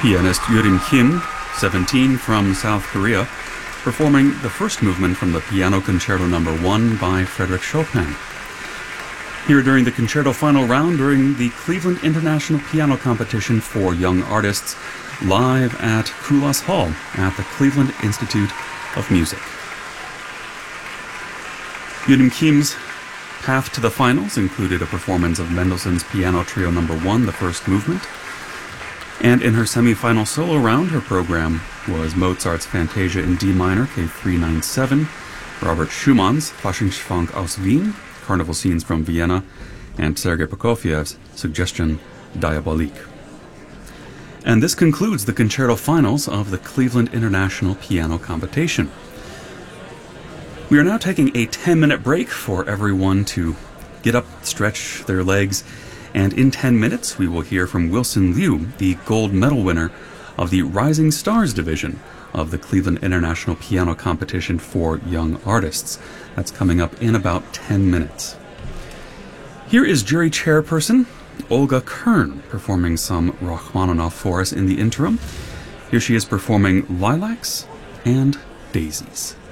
Pianist Yurim Kim, 17, from South Korea, performing the first movement from the Piano Concerto No. 1 by Frédéric Chopin. Here during the concerto final round during the Cleveland International Piano Competition for Young Artists, live at Kulas Hall at the Cleveland Institute of Music. Yurim Kim's path to the finals included a performance of Mendelssohn's Piano Trio No. 1, the first movement. And in her semi-final solo round, her program was Mozart's Fantasia in D minor, K397, Robert Schumann's Faschingsschwank aus Wien, Carnival Scenes from Vienna, and Sergei Prokofiev's Suggestion Diabolique. And this concludes the concerto finals of the Cleveland International Piano Competition. We are now taking a 10-minute break for everyone to get up, stretch their legs, and in 10 minutes we will hear from Wilson Liu, the gold medal winner of the Rising Stars division of the Cleveland International Piano Competition for Young Artists. That's coming up in about 10 minutes. Here is jury chairperson Olga Kern performing some Rachmaninoff for us in the interim. Here she is performing Lilacs and Daisies.